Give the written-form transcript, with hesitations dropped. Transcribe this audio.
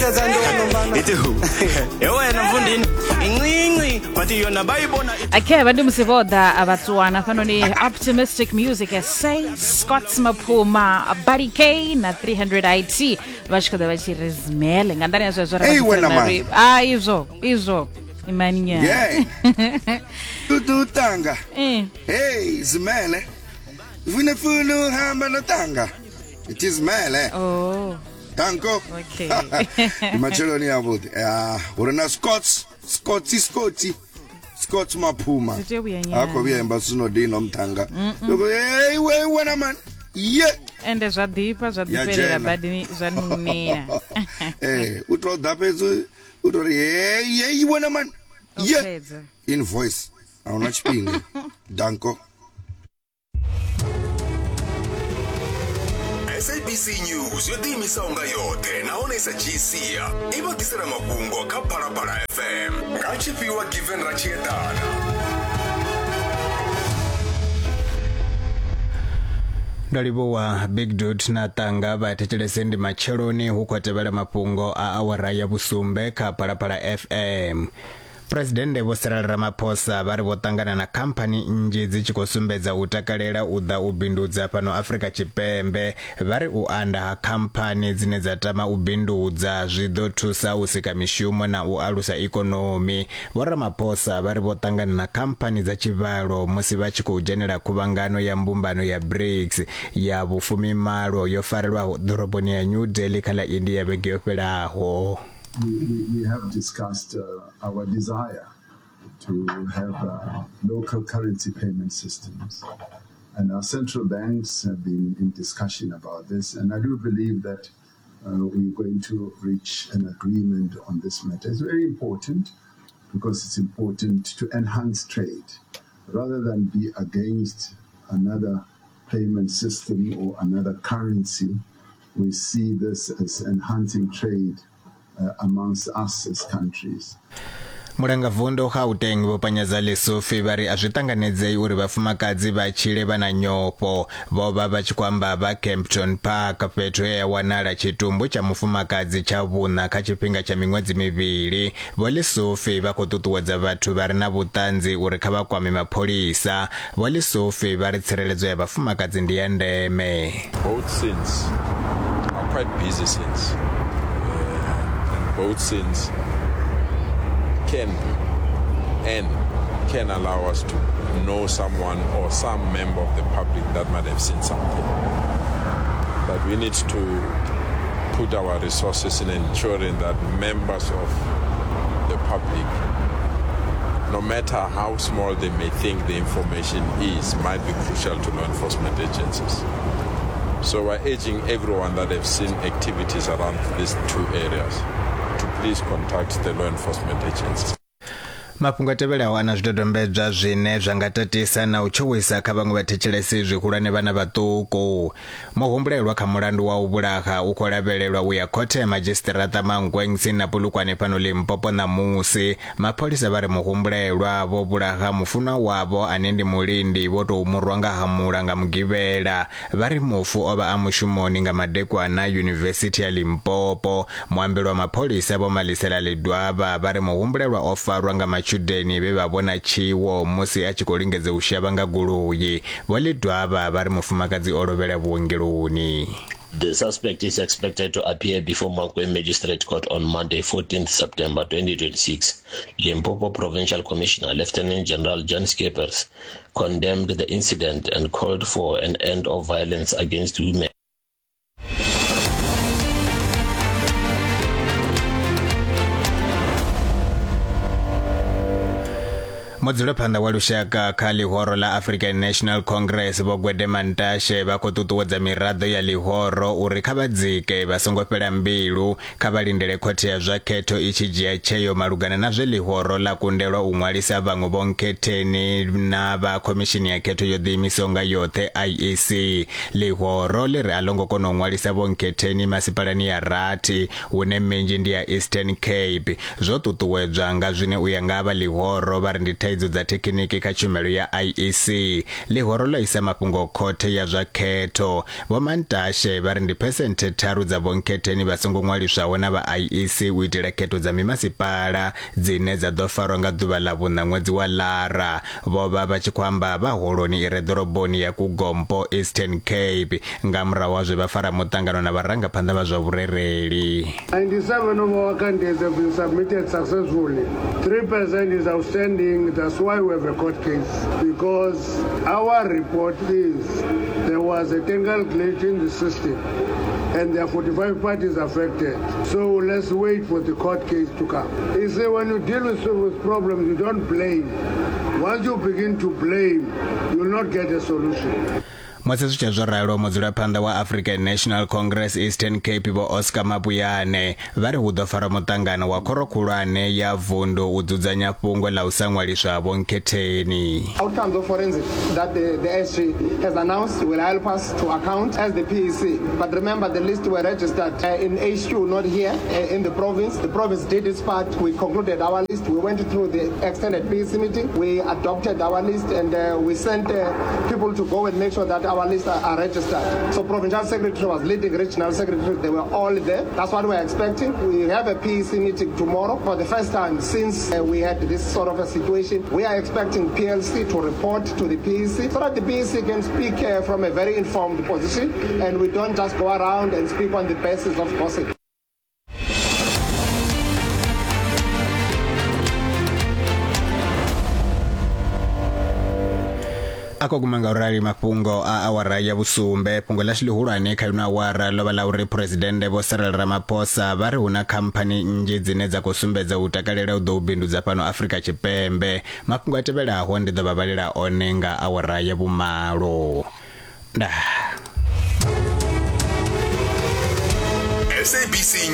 Okay, bantu msivoda abatswana fano ni Optimistic Music Essay, Scott's Mapuma, Buddy K na 300 IT vashikoda vachirizimele ngandani yazo zora. Hey wena man. Izo imani ya. Yeah. Tutu tanga. Hey zimele. Vune fulu hamba no tanga. It is mele. Oh. Tanko. Okay. Machelo ni abudi. Urena Scott's Mapuma. Ako vyemba suno dino mtanga. Hey wena man. Yeah. Ende zadipa zadipelera badini zanumia. Utro dapezo utro hey wena man. Yeah. In voice. Auna chipingi. Danko. SABC News yodimisa unga yote naonesa jisia iba kisera mabungo ka Parapara FM kachipiwa given rachietana Ndalibo wa Big Dude na tanga batetelesende macheloni huko tebele mapungo a awara ya busumbe ka Parapara FM. President Cyril Ramaphosa bari botangana na company nje zichikosumbedza utakalera uda ubindudza pano Africa Chipembe bari uanda company dzine dzatama ubindudza zvidothusa usika mishumo na ualusa economy. Ramaphosa bari botangana na company za chivalo musi vachikujenera kuvangano ya mbumbano ya BRICS ya bufumi malo yofarelwa doroboni ya New Delhi kala India begeyopelaho. We have discussed our desire to have local currency payment systems. And our central banks have been in discussion about this. And I do believe that we're going to reach an agreement on this matter. It's very important because it's important to enhance trade. Rather than be against another payment system or another currency, we see this as enhancing trade amongst us as countries. Mulenga vundo Gauteng vopanyaza Lesotho vari azvitanganedzei uri vafumakadzi vachile vana nyopo vova vachikwamba va Kempton Park petro yawanala chitumbu cha mufumakadzi chavuna kachipinga cha mimwedzi miviri. VoLesotho vakututuwedza vathu vari na vutanzi uri khavakwame mapholisa. VoLesotho vari tshireledzo ya vafumakadzi ndi ya ndeme. Both sins are quite busy sins. Both sins can allow us to know someone or some member of the public that might have seen something. But we need to put our resources in ensuring that members of the public, no matter how small they may think the information is, might be crucial to law enforcement agencies. So we're urging everyone that have seen activities around these two areas to please contact the law enforcement agencies. Mapunga tevela wana zvidodombedzwa zvine zvangatatisa na uchuwisa kha vamwe vathetshelesi zvikulwane vana vatuku. Muhumbulelwa kha mulandu wa ubulaha ukolavelelwa uya khothe ya magistrata Mankweng na Polokwane pano Limpopo namusi. Mapholisa vari muhumbulelwa vobulaha mufuna wavo ane ndi mulindi votoumurwa nga hamula nga Mugivela vari mufu ova amushumoni nga madekwana University ya Limpopo. Muambelwa mapholisa vomalisela lidwava vari muhumbulelwa ofarwa nga machudeni vevavona chiwo musi achikolingedze ushava nga guluyi. Volidwava vari mufumakadzi olovela vuongeloni. The suspect is expected to appear before Mankweng Magistrate Court on Monday, 14th September 2026. Limpopo Provincial Commissioner Lieutenant General John Skeepers condemned the incident and called for an end of violence against women. Mudzulapanda wa lushaka kha lihoro la African National Congress vogwede mantashe vakututuwedza mirado ya lihoro uri kha vadzike vasongofela mbilu kha valindele khothe ya zwa khetho ichidzhia cheyo malugana na zwe lihoro la kundelwa u ṅwalisa vhaṅwe vonkhetheni na va khomishini ya khetho yo ḓiimisaho nga yoṱhe IEC. Lihoro leri a longo kona u ṅwalisa vonkhetheni masipalani ya rathi hune minzhi ndi ya Eastern Cape. Zwo tutuwedzwa nga zwine u ya nga vha lihoro vari ndi thaidzo thaidzo dza thekiniki kha tshumelo ya IEC. Ḽihoro ḽo isa mafhungo khothe ya zwa khetho. Vho Mantashe vha ri ndi phesenthe tharu dza vhonketheni vha songo ṅwaliswaho na vha IEC u itela khetho dza mimasipala dzine dza ḓo farwa nga ḓuvha ḽa vhuṋa ṅwedzi wa Lara. Vho vha vha tshi khou amba vha holoni i re ḓoroboni ya Kugompo, Eastern Cape, nga murahu ha zwe vha fara muṱangano na vharangaphanḓa vha zwa vhurereli. 97 of our candidates have been submitted successfully. 3% is outstanding. That's why we have a court case. Because our report is there was a technical glitch in the system and there are 45 parties affected. So let's wait for the court case to come. You say when you deal with problems, you don't blame. Once you begin to blame, you will not get a solution. Musi zwi tshi zwo ralo mudzulaphanḓa wa African National Congress Eastern Cape vho Oscar Mabuyane vha ri hu ḓo fara muṱangano wa khoro khulwane ya vundu u dzudzanya fhungo ḽa u sa ṅwaliswa ha vhonketheni. Outcomes of forensic that the SG has announced will help us to account as the PEC. But remember, the list were registered in HQ, not here in the province. The province did its part. We concluded our list. We went through the extended PEC meeting. We adopted our list and we sent people to go and make sure that our lists are registered. So Provincial Secretary was leading, Regional Secretary, they were all there. That's what we're expecting. We have a PEC meeting tomorrow. For the first time since we had this sort of a situation, we are expecting PLC to report to the PEC so that the PEC can speak from a very informed position and we don't just go around and speak on the basis of gossip. Ako kumanga urali mafhungo a awara ya vhusumbe fhungo ḽa ḽihulwane kha ino awara ḽo vha ḽa uri President Vho Cyril Ramaphosa vha ri huna khamphani nnzhi dzine dza khou sumbedza u takalela u ḓo bindudza fhano Afrika Tshipembe. Mafhungo a tevhelaho ndi ḓo vha vhalela one nga awara ya vhumalo. SABC